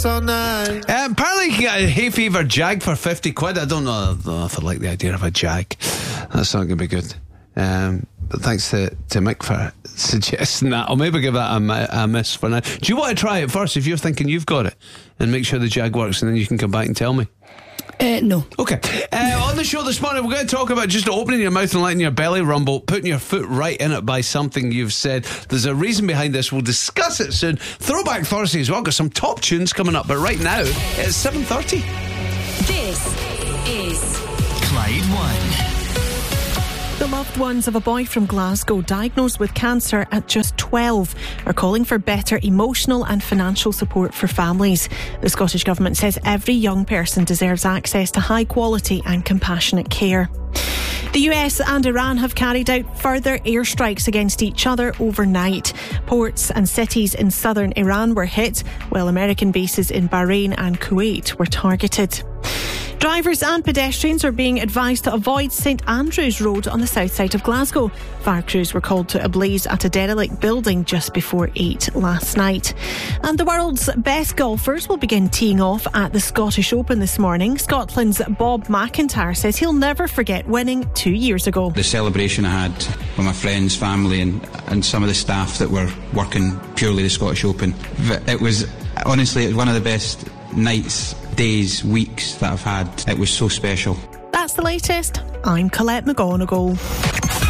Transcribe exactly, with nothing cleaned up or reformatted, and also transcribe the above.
all night. Uh, apparently you can get a hay fever jag for fifty quid. I don't know, I don't know if I like the idea of a jag. That's not going to be good. Um, but thanks to, to Mick for suggesting that. I'll maybe give that a, a miss for now. Do you want to try it first if you're thinking you've got it, and make sure the jag works, and then you can come back and tell me? Uh, no. Okay. Uh, on the show this morning, we're going to talk about just opening your mouth and letting your belly rumble, putting your foot right in it by something you've said. There's a reason behind this. We'll discuss it soon. Throwback Thursday as well. Got some top tunes coming up. But right now, it's seven thirty. This is Clyde One. The loved ones of a boy from Glasgow diagnosed with cancer at just twelve are calling for better emotional and financial support for families. The Scottish Government says every young person deserves access to high quality and compassionate care. The U S and Iran have carried out further airstrikes against each other overnight. Ports and cities in southern Iran were hit, while American bases in Bahrain and Kuwait were targeted. Drivers and pedestrians are being advised to avoid St Andrews Road on the south side of Glasgow. Fire crews were called to a blaze at a derelict building just before eight last night. And the world's best golfers will begin teeing off at the Scottish Open this morning. Scotland's Bob McIntyre says he'll never forget winning two years ago. The celebration I had with my friends, family and, and some of the staff that were working purely the Scottish Open, it was honestly it was one of the best nights, days, weeks that I've had. It was so special. That's the latest. I'm Colette McGonigal.